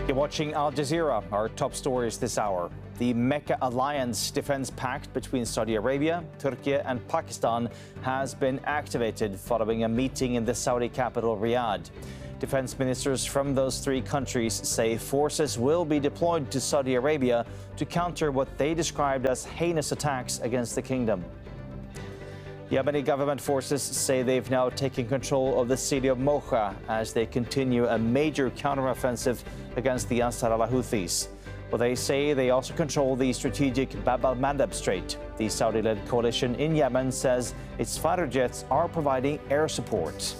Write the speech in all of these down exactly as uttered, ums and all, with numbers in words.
You're watching Al Jazeera. Our top stories this hour. The Mecca Alliance defense pact between Saudi Arabia, Turkey and Pakistan has been activated following a meeting in the Saudi capital, Riyadh. Defense ministers from those three countries say forces will be deployed to Saudi Arabia to counter what they described as heinous attacks against the kingdom. Yemeni government forces say they've now taken control of the city of Mocha as they continue a major counteroffensive against the Ansar al-Houthis. Well, they say they also control the strategic Bab al-Mandab Strait. The Saudi-led coalition in Yemen says its fighter jets are providing air support.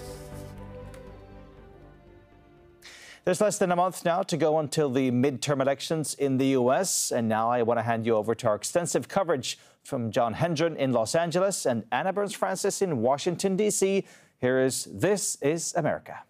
There's less than a month now to go until the midterm elections in the U S. And now I want to hand you over to our extensive coverage from John Hendren in Los Angeles and Anna Burns-Francis in Washington, D C. Here is This is America.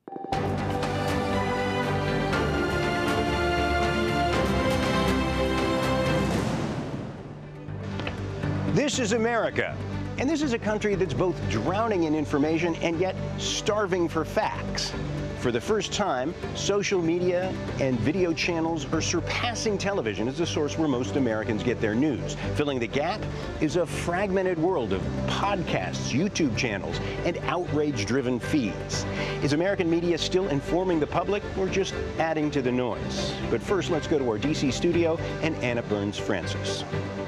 This is America. And this is a country that's both drowning in information and yet starving for facts. For the first time, social media and video channels are surpassing television as the source where most Americans get their news. Filling the gap is a fragmented world of podcasts, YouTube channels, and outrage-driven feeds. Is American media still informing the public or just adding to the noise? But first, let's go to our D C studio and Anna Burns-Francis.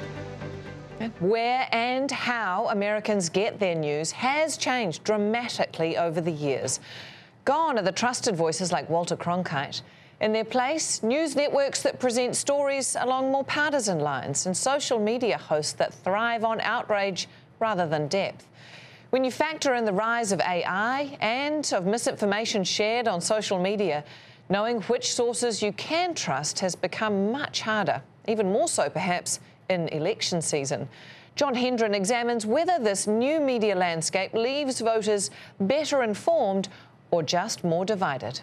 Where and how Americans get their news has changed dramatically over the years. Gone are the trusted voices like Walter Cronkite. In their place, news networks that present stories along more partisan lines and social media hosts that thrive on outrage rather than depth. When you factor in the rise of A I and of misinformation shared on social media, knowing which sources you can trust has become much harder, even more so perhaps in election season. John Hendren examines whether this new media landscape leaves voters better informed or just more divided.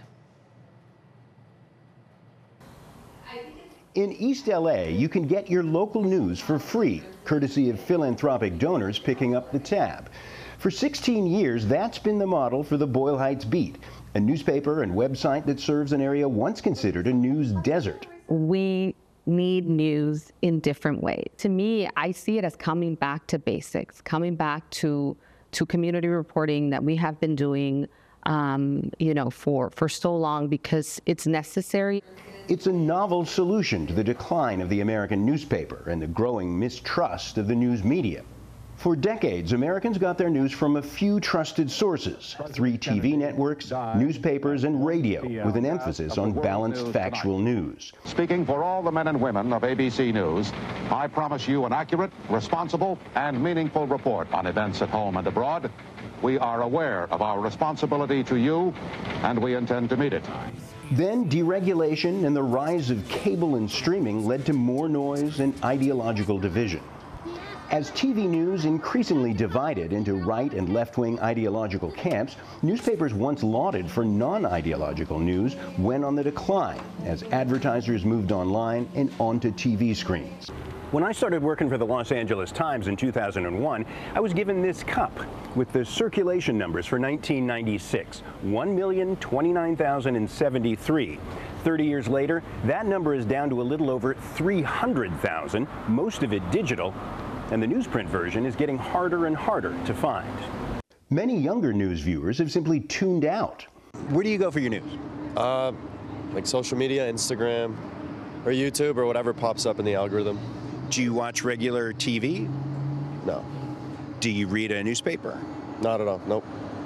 In East L A, you can get your local news for free, courtesy of philanthropic donors picking up the tab. For sixteen years, that's been the model for the Boyle Heights Beat, a newspaper and website that serves an area once considered a news desert. We need news in different ways. To me, I see it as coming back to basics, coming back to, to community reporting that we have been doing Um, you know, for, for so long because it's necessary. It's a novel solution to the decline of the American newspaper and the growing mistrust of the news media. For decades, Americans got their news from a few trusted sources, three T V networks, newspapers, and radio, with an emphasis on balanced factual news. Speaking for all the men and women of A B C News, I promise you an accurate, responsible, and meaningful report on events at home and abroad. We are aware of our responsibility to you, and we intend to meet it. Then deregulation and the rise of cable and streaming led to more noise and ideological division. As T V news increasingly divided into right and left-wing ideological camps, newspapers once lauded for non-ideological news went on the decline as advertisers moved online and onto T V screens. When I started working for the Los Angeles Times in two thousand one, I was given this cup with the circulation numbers for nineteen ninety-six, one million twenty-nine thousand seventy-three. thirty years later, that number is down to a little over three hundred thousand, most of it digital, and the newsprint version is getting harder and harder to find. Many younger news viewers have simply tuned out. Where do you go for your news? Uh, like social media, Instagram, or YouTube, or whatever pops up in the algorithm. Do you watch regular T V? No. Do you read a newspaper? Not at all, nope.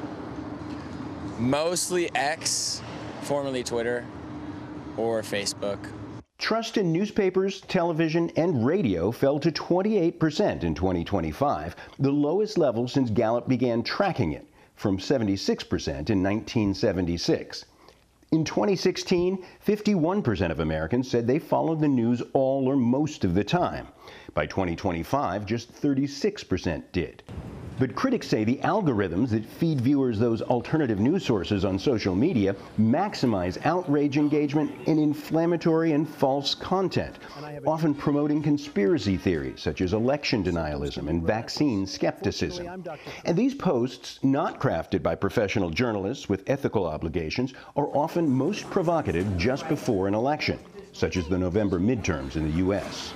Mostly X, formerly Twitter, or Facebook. Trust in newspapers, television, and radio fell to twenty-eight percent in twenty twenty-five, the lowest level since Gallup began tracking it, from seventy-six percent in nineteen seventy-six. In twenty sixteen, fifty-one percent of Americans said they followed the news all or most of the time. By twenty twenty-five, just thirty-six percent did. But critics say the algorithms that feed viewers those alternative news sources on social media maximize outrage engagement and inflammatory and false content, often promoting conspiracy theories such as election denialism and vaccine skepticism. And these posts, not crafted by professional journalists with ethical obligations, are often most provocative just before an election, such as the November midterms in the U S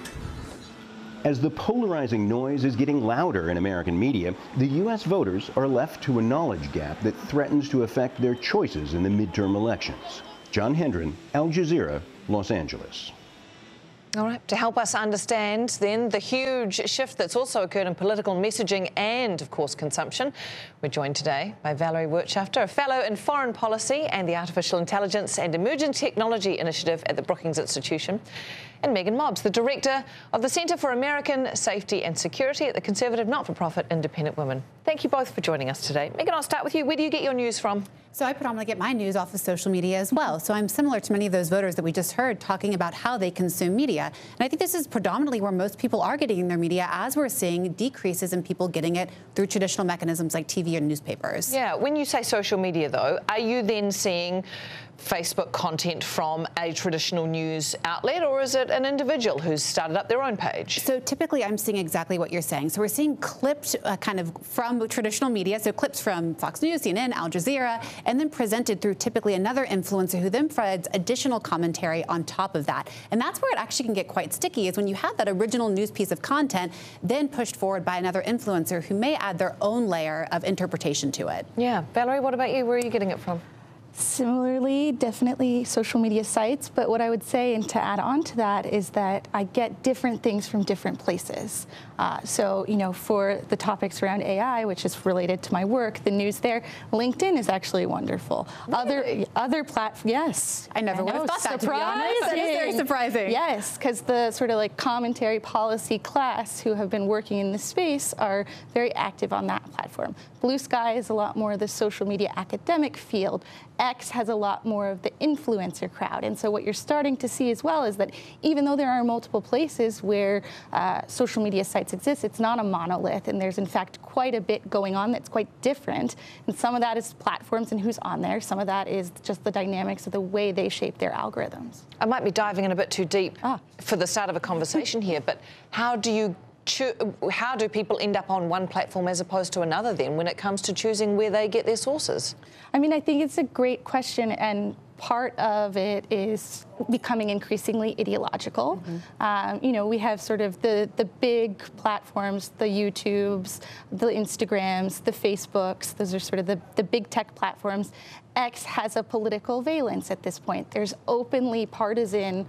As the polarizing noise is getting louder in American media, the U S voters are left to a knowledge gap that threatens to affect their choices in the midterm elections. John Hendren, Al Jazeera, Los Angeles. All right, to help us understand then the huge shift that's also occurred in political messaging and, of course, consumption, we're joined today by Valerie Wirtschafter, a fellow in foreign policy and the Artificial Intelligence and Emerging Technology Initiative at the Brookings Institution, and Megan Mobbs, the director of the Centre for American Safety and Security at the conservative not-for-profit Independent Women. Thank you both for joining us today. Megan, I'll start with you. Where do you get your news from? So I predominantly get my news off of social media as well. So I'm similar to many of those voters that we just heard talking about how they consume media. And I think this is predominantly where most people are getting their media, as we're seeing decreases in people getting it through traditional mechanisms like T V and newspapers. Yeah, when you say social media, though, are you then seeing Facebook content from a traditional news outlet, or is it an individual who's started up their own page? So typically I'm seeing exactly what you're saying. So we're seeing clipped uh, kind of from traditional media, so clips from Fox News, C N N, Al Jazeera, and then presented through typically another influencer who then provides additional commentary on top of that. And that's where it actually can get quite sticky, is when you have that original news piece of content then pushed forward by another influencer who may add their own layer of interpretation to it. Yeah. Valerie, what about you? Where are you getting it from? Similarly, definitely social media sites, but what I would say, and to add on to that, is that I get different things from different places. Uh, so, you know, for the topics around A I, which is related to my work, the news there, LinkedIn is actually wonderful. Really? Other other platforms, yes. I never I would have thought that, to be honest. That is very surprising. Yes, because the sort of like commentary policy class who have been working in this space are very active on that platform. Blue Sky is a lot more the social media academic field. X has a lot more of the influencer crowd. And so what you're starting to see as well is that even though there are multiple places where uh, social media sites exist, it's not a monolith. And there's, in fact, quite a bit going on that's quite different. And some of that is platforms and who's on there. Some of that is just the dynamics of the way they shape their algorithms. I might be diving in a bit too deep ah. for the start of a conversation here, but how do you How do people end up on one platform as opposed to another then when it comes to choosing where they get their sources? I mean, I think it's a great question, and part of it is becoming increasingly ideological. Mm-hmm. um, you know, we have sort of the, the big platforms, the YouTubes, the Instagrams, the Facebooks. Those are sort of the, the big tech platforms. X has a political valence at this point. There's openly partisan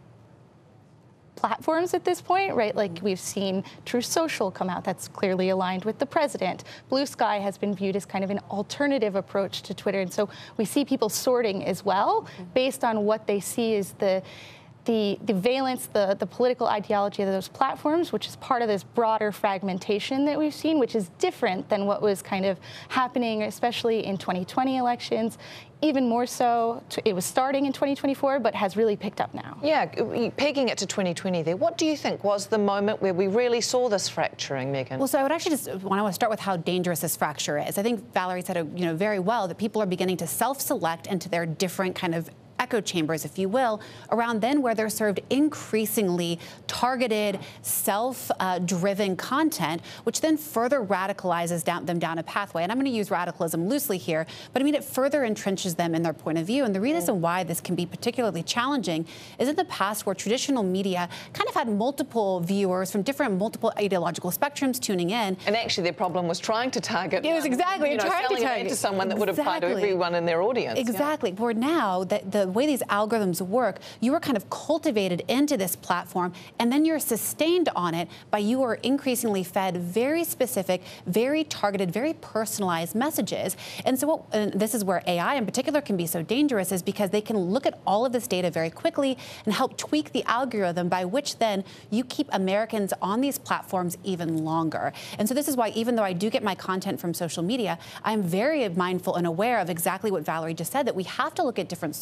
platforms at this point, right? Like we've seen Truth Social come out that's clearly aligned with the president. Blue Sky has been viewed as kind of an alternative approach to Twitter. And so we see people sorting as well mm-hmm. based on what they see as the The, the valence, the, the political ideology of those platforms, which is part of this broader fragmentation that we've seen, which is different than what was kind of happening, especially in twenty twenty elections. Even more so, it was starting in twenty twenty-four, but has really picked up now. Yeah, pegging it to twenty twenty there, what do you think was the moment where we really saw this fracturing, Megan? Well, so I would actually just want to start with how dangerous this fracture is. I think Valerie said it, you know, very well, that people are beginning to self-select into their different kind of echo chambers, if you will, around then where they're served increasingly targeted, self-driven uh, content, which then further radicalizes down, them down a pathway. And I'm going to use radicalism loosely here, but I mean, it further entrenches them in their point of view. And the reason why this can be particularly challenging is in the past where traditional media kind of had multiple viewers from different multiple ideological spectrums tuning in. And actually their problem was trying to target it was exactly you know, trying selling to target it to someone that would exactly. apply to everyone in their audience. Exactly. Yeah. Where now that the The way these algorithms work, you are kind of cultivated into this platform, and then you're sustained on it by you are increasingly fed very specific, very targeted, very personalized messages. And so what, and this is where A I in particular can be so dangerous, is because they can look at all of this data very quickly and help tweak the algorithm by which then you keep Americans on these platforms even longer. And so this is why, even though I do get my content from social media, I'm very mindful and aware of exactly what Valerie just said, that we have to look at different sources.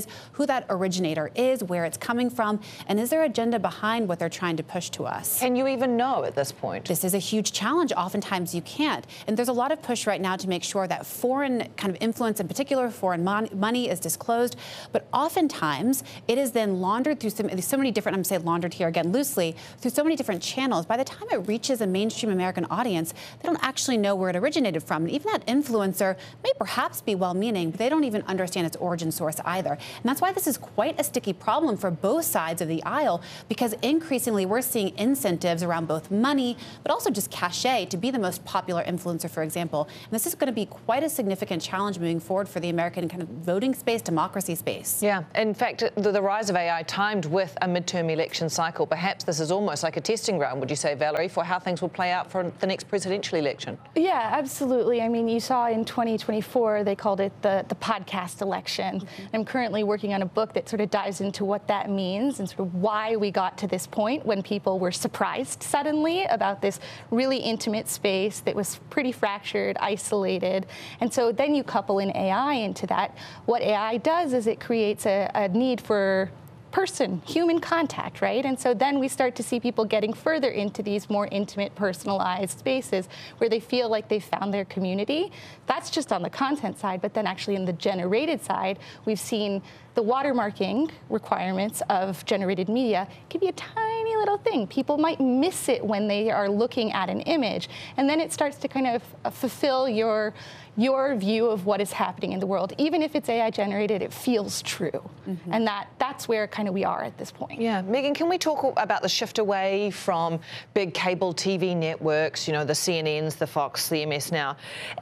who that originator is, where it's coming from, and is there agenda behind what they're trying to push to us? Can you even know at this point? This is a huge challenge. Oftentimes you can't. And there's a lot of push right now to make sure that foreign kind of influence, in particular foreign mon money, is disclosed. But oftentimes it is then laundered through so, so many different, I'm saying laundered here again loosely, through so many different channels. By the time it reaches a mainstream American audience, they don't actually know where it originated from. And even that influencer may perhaps be well-meaning, but they don't even understand its origin source either. And that's why this is quite a sticky problem for both sides of the aisle, because increasingly we're seeing incentives around both money, but also just cachet to be the most popular influencer, for example. And this is going to be quite a significant challenge moving forward for the American kind of voting space, democracy space. Yeah. In fact, the, the rise of A I timed with a midterm election cycle. Perhaps this is almost like a testing ground, would you say, Valerie, for how things will play out for the next presidential election? Yeah, absolutely. I mean, you saw in twenty twenty-four, they called it the, the podcast election. Mm-hmm. I'm currently working on a book that sort of dives into what that means and sort of why we got to this point when people were surprised suddenly about this really intimate space that was pretty fractured, isolated. And so then you couple in A I into that. What A I does is it creates a, a need for person, human contact, right? And so then we start to see people getting further into these more intimate, personalized spaces where they feel like they've found their community. That's just on the content side, but then actually in the generated side, we've seen the watermarking requirements of generated media can be a tiny little thing. People might miss it when they are looking at an image, and then it starts to kind of fulfill your your view of what is happening in the world. Even if it's A I generated, it feels true. Mm-hmm. And that that's where kind of we are at this point. Yeah. Megan, can we talk about the shift away from big cable T V networks, you know, the C N Ns, the Fox, the M S Now?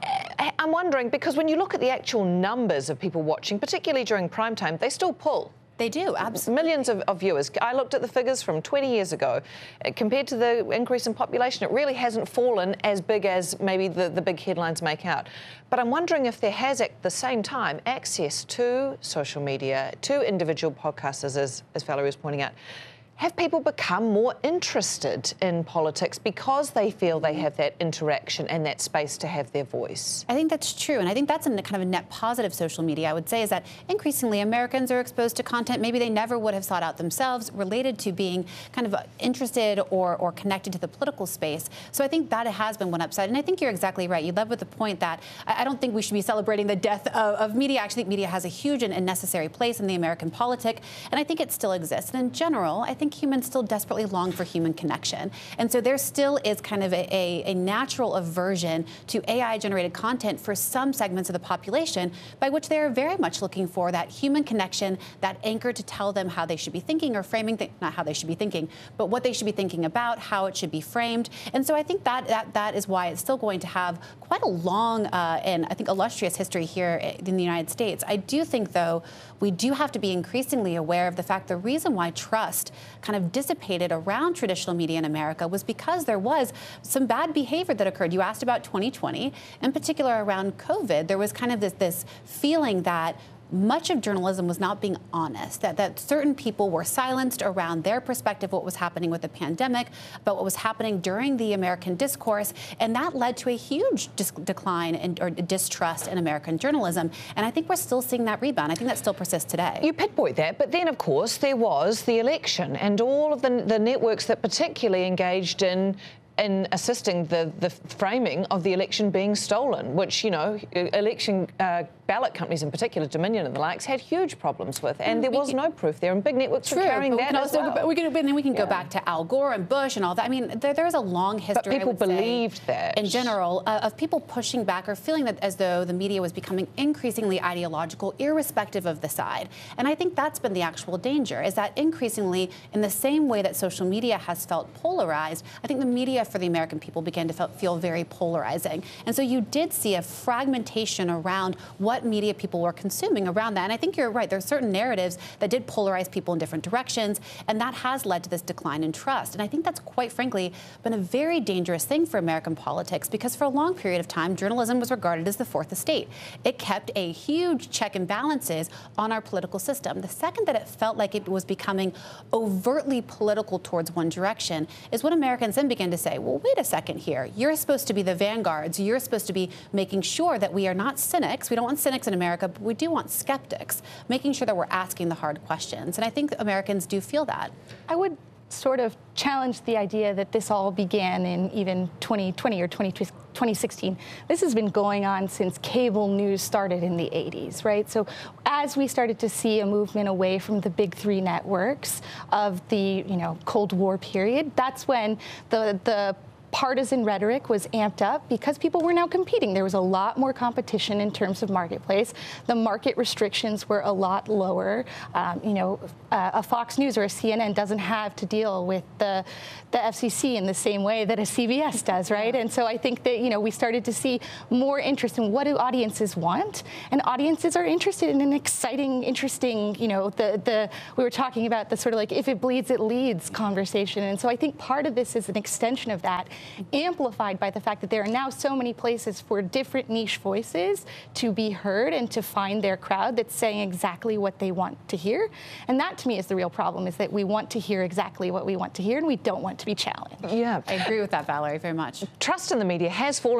I'm wondering, because when you look at the actual numbers of people watching, particularly during prime time, they still pull. They do, absolutely. Millions of, of viewers. I looked at the figures from twenty years ago. Uh, compared to the increase in population, it really hasn't fallen as big as maybe the, the big headlines make out. But I'm wondering if there has, at the same time, access to social media, to individual podcasters, as, as Valerie was pointing out. Have people become more interested in politics because they feel they have that interaction and that space to have their voice? I think that's true, and I think that's a kind of a net positive social media, I would say, is that increasingly Americans are exposed to content maybe they never would have sought out themselves, related to being kind of interested or, or connected to the political space. So I think that has been one upside, and I think you're exactly right. You led with the point that I, I don't think we should be celebrating the death of, of media. I actually think media has a huge and, and necessary place in the American politic, and I think it still exists. And in general, I think humans still desperately long for human connection. And so there still is kind of a, a, a natural aversion to A I-generated content for some segments of the population, by which they are very much looking for that human connection, that anchor to tell them how they should be thinking or framing, th not how they should be thinking, but what they should be thinking about, how it should be framed. And so I think that that, that is why it's still going to have quite a long uh, and I think illustrious history here in the United States. I do think, though, we do have to be increasingly aware of the fact the reason why trust kind of dissipated around traditional media in America was because there was some bad behavior that occurred. You asked about twenty twenty, in particular around COVID. There was kind of this, this feeling that much of journalism was not being honest, that, that certain people were silenced around their perspective of what was happening with the pandemic, about what was happening during the American discourse, and that led to a huge decline in, or distrust in American journalism. And I think we're still seeing that rebound. I think that still persists today. You pinpoint that, but then, of course, there was the election and all of the, the networks that particularly engaged in in assisting the, the framing of the election being stolen, which, you know, election uh, ballot companies in particular, Dominion and the likes, had huge problems with, and there was no proof there, and big networks were carrying that as well. We can, then we can yeah. go back to Al Gore and Bush and all that. I mean, there, there's a long history, but people I would believed say, that. in general, uh, of people pushing back or feeling that as though the media was becoming increasingly ideological, irrespective of the side. And I think that's been the actual danger, is that increasingly, in the same way that social media has felt polarized, I think the media for the American people began to feel very polarizing. And so you did see a fragmentation around what media people were consuming around that. And I think you're right. There are certain narratives that did polarize people in different directions, and that has led to this decline in trust. And I think that's, quite frankly, been a very dangerous thing for American politics, because for a long period of time, journalism was regarded as the fourth estate. It kept a huge check and balances on our political system. The second that it felt like it was becoming overtly political towards one direction is when Americans then began to say, say, well, wait a second here. You're supposed to be the vanguards. You're supposed to be making sure that we are not cynics. We don't want cynics in America, but we do want skeptics, making sure that we're asking the hard questions. And I think Americans do feel that. I would sort of challenge the idea that this all began in even twenty twenty or twenty sixteen. This has been going on since cable news started in the eighties, right? So as we started to see a movement away from the big three networks of the, you know, Cold War period, that's when the the partisan rhetoric was amped up because people were now competing. There was a lot more competition in terms of marketplace. The market restrictions were a lot lower. Um, you know, uh, a Fox News or a C N N doesn't have to deal with the, the F C C in the same way that a C B S does, right? And so I think that, you know, we started to see more interest in what do audiences want, and audiences are interested in an exciting, interesting, you know, the, the we were talking about the sort of like if it bleeds, it leads conversation. And so I think part of this is an extension of that, amplified by the fact that there are now so many places for different niche voices to be heard and to find their crowd that's saying exactly what they want to hear. And that, to me, is the real problem, is that we want to hear exactly what we want to hear and we don't want to be challenged. Yeah. I agree with that, Valerie, very much. Trust in the media has fallen